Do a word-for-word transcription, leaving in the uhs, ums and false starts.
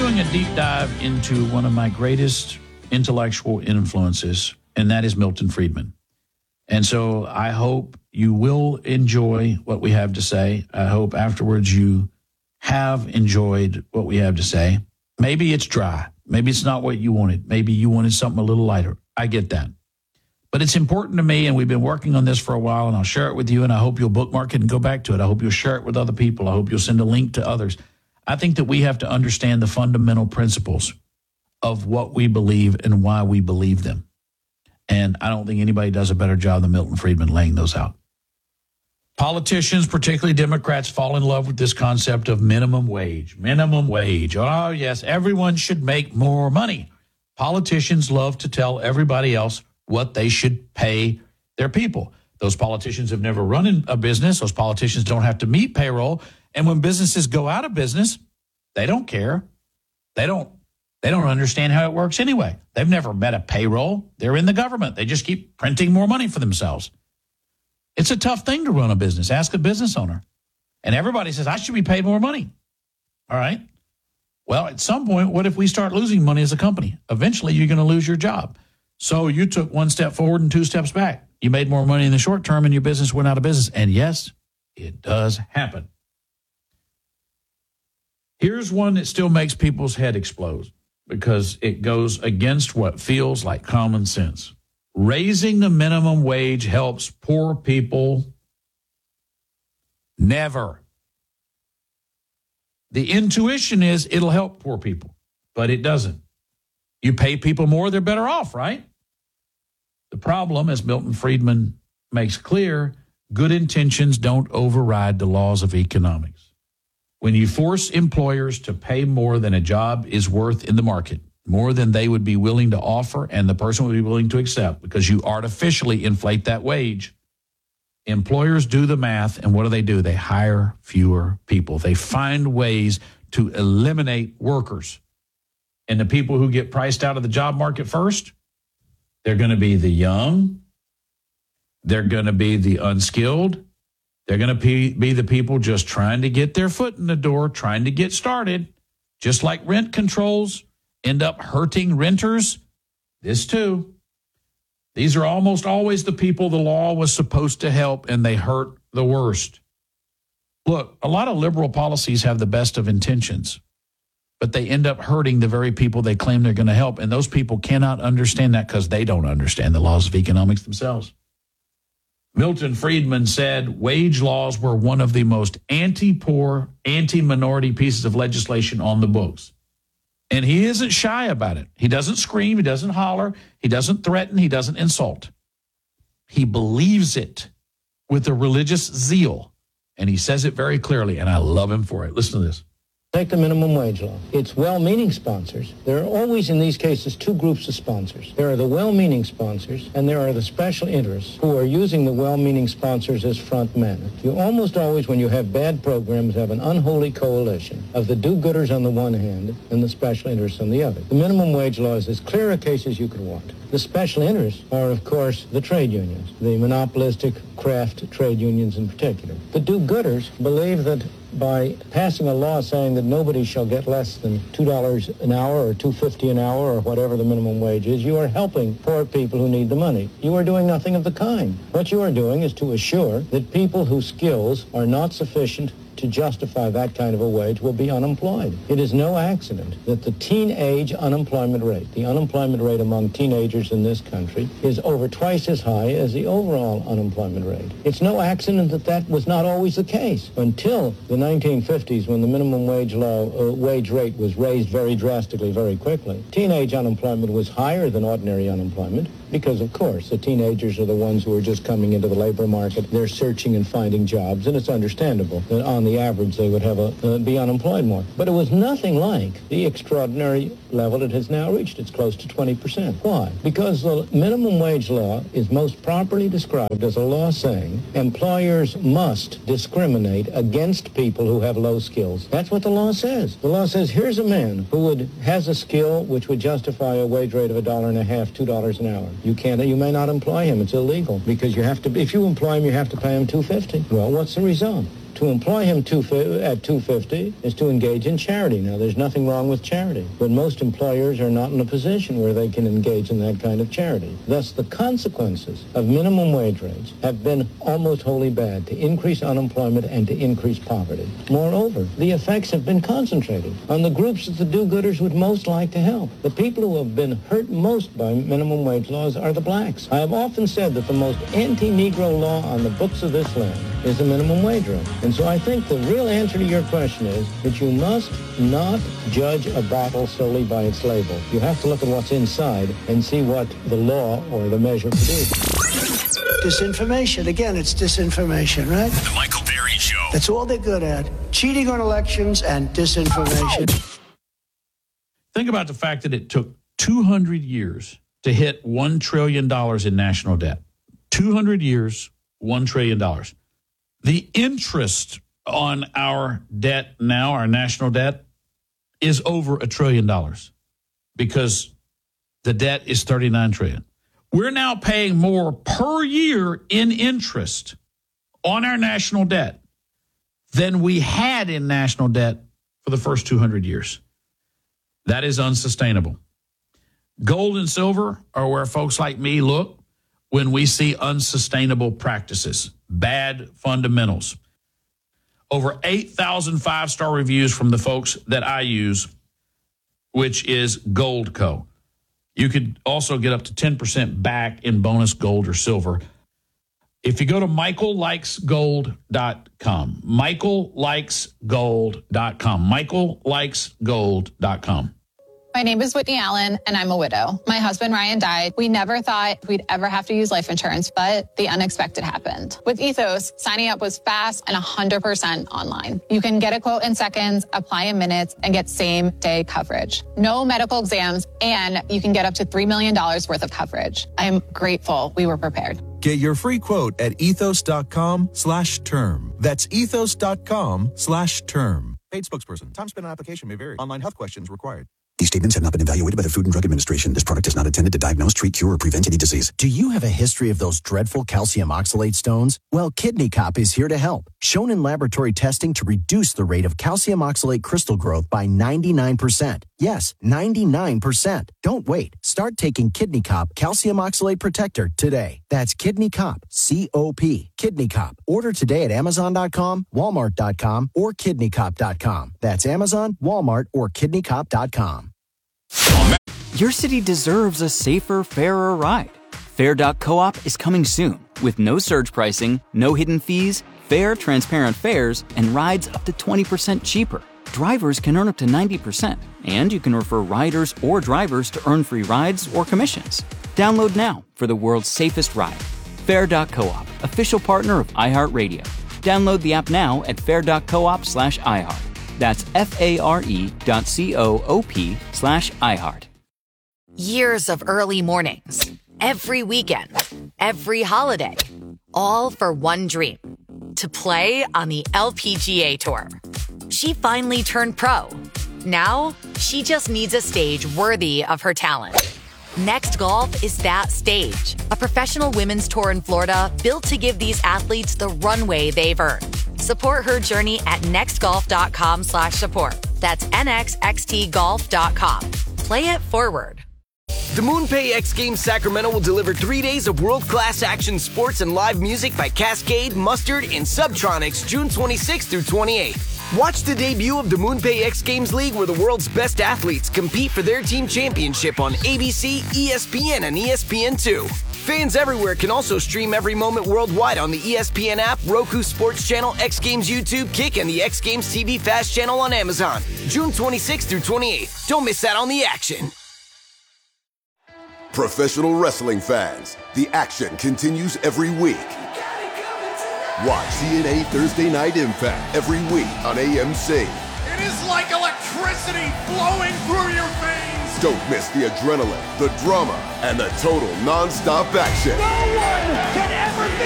doing a deep dive into one of my greatest intellectual influences, and that is Milton Friedman. And so I hope you will enjoy what we have to say. I hope afterwards you have enjoyed what we have to say. Maybe it's dry. Maybe it's not what you wanted. Maybe you wanted something a little lighter. I get that. But it's important to me, and we've been working on this for a while, and I'll share it with you, and I hope you'll bookmark it and go back to it. I hope you'll share it with other people. I hope you'll send a link to others. I think that we have to understand the fundamental principles of what we believe and why we believe them. And I don't think anybody does a better job than Milton Friedman laying those out. Politicians, particularly Democrats, fall in love with this concept of minimum wage. Minimum wage. Oh, yes, everyone should make more money. Politicians love to tell everybody else what they should pay their people. Those politicians have never run a business. Those politicians don't have to meet payroll. And when businesses go out of business, they don't care. They don't they don't understand how it works anyway. They've never met a payroll. They're in the government. They just keep printing more money for themselves. It's a tough thing to run a business. Ask a business owner. And everybody says, I should be paid more money. All right. Well, at some point, what if we start losing money as a company? Eventually, you're going to lose your job. So you took one step forward and two steps back. You made more money in the short term and your business went out of business. And yes, it does happen. Here's one that still makes people's head explode because it goes against what feels like common sense. Raising the minimum wage helps poor people. Never. The intuition is it'll help poor people, but it doesn't. You pay people more, they're better off, right? The problem, as Milton Friedman makes clear, good intentions don't override the laws of economics. When you force employers to pay more than a job is worth in the market, more than they would be willing to offer and the person would be willing to accept because you artificially inflate that wage, employers do the math, and what do they do? They hire fewer people. They find ways to eliminate workers. And the people who get priced out of the job market first, they're going to be the young, they're going to be the unskilled, they're going to be, be the people just trying to get their foot in the door, trying to get started. Just like rent controls end up hurting renters, this too. These are almost always the people the law was supposed to help, and they hurt the worst. Look, a lot of liberal policies have the best of intentions, but they end up hurting the very people they claim they're going to help, and those people cannot understand that because they don't understand the laws of economics themselves. Milton Friedman said wage laws were one of the most anti-poor, anti-minority pieces of legislation on the books. And he isn't shy about it. He doesn't scream. He doesn't holler. He doesn't threaten. He doesn't insult. He believes it with a religious zeal. And he says it very clearly, and I love him for it. Listen to this. Take the minimum wage law. It's well-meaning sponsors. There are always, in these cases, two groups of sponsors. There are the well-meaning sponsors, and there are the special interests who are using the well-meaning sponsors as front men. You almost always, when you have bad programs, have an unholy coalition of the do-gooders on the one hand and the special interests on the other. The minimum wage law is as clear a case as you could want. The special interests are, of course, the trade unions, the monopolistic craft trade unions in particular. The do-gooders believe that by passing a law saying that nobody shall get less than two dollars an hour or two dollars and fifty cents an hour or whatever the minimum wage is, you are helping poor people who need the money. You are doing nothing of the kind. What you are doing is to assure that people whose skills are not sufficient to justify that kind of a wage will be unemployed. It is no accident that the teenage unemployment rate, the unemployment rate among teenagers in this country, is over twice as high as the overall unemployment rate. It's no accident that that was not always the case. Until the nineteen fifties, when the minimum wage law, uh, wage rate was raised very drastically, very quickly, teenage unemployment was higher than ordinary unemployment because, of course, the teenagers are the ones who are just coming into the labor market. They're searching and finding jobs, and it's understandable that on the average they would have a, uh, be unemployed more. But it was nothing like the extraordinary level it has now reached. It's close to twenty percent. Why? Because the minimum wage law is most properly described as a law saying employers must discriminate against people who have low skills. That's what the law says. The law says here's a man who would has a skill which would justify a wage rate of a dollar and a half, two dollars an hour. You can't, you may not employ him. It's illegal because you have to. If you employ him, you have to pay him two fifty. Well, what's the result? To employ him two, at two hundred fifty dollars is to engage in charity. Now, there's nothing wrong with charity, but most employers are not in a position where they can engage in that kind of charity. Thus, the consequences of minimum wage rates have been almost wholly bad, to increase unemployment and to increase poverty. Moreover, the effects have been concentrated on the groups that the do-gooders would most like to help. The people who have been hurt most by minimum wage laws are the blacks. I have often said that the most anti-Negro law on the books of this land is the minimum wage rate. And so I think the real answer to your question is that you must not judge a bottle solely by its label. You have to look at what's inside and see what the law or the measure produces. Disinformation. Again, it's disinformation, right? The Michael Berry Show. That's all they're good at. Cheating on elections and disinformation. Think about the fact that it took two hundred years to hit one trillion dollars in national debt. two hundred years, one trillion dollars. The interest on our debt now, our national debt, is over a trillion dollars because the debt is thirty-nine trillion dollars. We're now paying more per year in interest on our national debt than we had in national debt for the first two hundred years. That is unsustainable. Gold and silver are where folks like me look when we see unsustainable practices, bad fundamentals. Over eight thousand five-star reviews from the folks that I use, which is Goldco. You could also get up to ten percent back in bonus gold or silver if you go to michael likes gold dot com. michael likes gold dot com. michael likes gold dot com. My name is Whitney Allen, and I'm a widow. My husband, Ryan, died. We never thought we'd ever have to use life insurance, but the unexpected happened. With Ethos, signing up was fast and one hundred percent online. You can get a quote in seconds, apply in minutes, and get same-day coverage. No medical exams, and you can get up to three million dollars worth of coverage. I'm grateful we were prepared. Get your free quote at ethos.com slash term. That's ethos.com slash term. Paid spokesperson. Time spent on application may vary. Online health questions required. These statements have not been evaluated by the Food and Drug Administration. This product is not intended to diagnose, treat, cure, or prevent any disease. Do you have a history of those dreadful calcium oxalate stones? Well, Kidney Cop is here to help. Shown in laboratory testing to reduce the rate of calcium oxalate crystal growth by ninety-nine percent. Yes, ninety-nine percent. Don't wait. Start taking Kidney Cop Calcium Oxalate Protector today. That's Kidney Cop, C O P, Kidney Cop. Order today at amazon dot com, walmart dot com, or kidney cop dot com. That's Amazon, Walmart, or kidney cop dot com. Your city deserves a safer, fairer ride. Fair dot coop is coming soon with no surge pricing, no hidden fees, fair, transparent fares, and rides up to twenty percent cheaper. Drivers can earn up to ninety percent, and you can refer riders or drivers to earn free rides or commissions. Download now for the world's safest ride. Fair dot coop, official partner of iHeartRadio. Download the app now at fair dot coop slash iHeart. That's F-A-R-E dot C-O-O-P slash iHeart. Years of early mornings, every weekend, every holiday, all for one dream, to play on the L P G A Tour. She finally turned pro. Now, she just needs a stage worthy of her talent. Next Golf is that stage, a professional women's tour in Florida built to give these athletes the runway they've earned. Support her journey at nextgolf.com slash support. That's N X X T golf dot com. Play it forward. The MoonPay X Games Sacramento will deliver three days of world-class action sports and live music by Cascade, Mustard, and Subtronics June twenty-sixth through twenty-eighth. Watch the debut of the MoonPay X Games League where the world's best athletes compete for their team championship on A B C, E S P N, and E S P N two. Fans everywhere can also stream every moment worldwide on the E S P N app, Roku Sports Channel, X Games YouTube, Kick, and the X Games T V Fast Channel on Amazon. June twenty-sixth through twenty-eighth. Don't miss out on the action. Professional wrestling fans, the action continues every week. Watch T N A Thursday Night Impact every week on A M C. It is like electricity flowing through your veins. Don't miss the adrenaline, the drama, and the total non-stop action. No one can